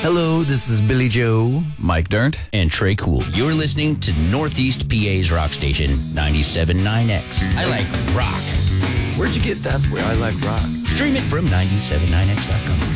Hello, this is Billy Joe. Mike Dirnt. And Trey Cool. You're listening to Northeast PA's rock station, 97.9X. I like rock. Where'd you get that? Where I like rock. Stream it from 979x.com.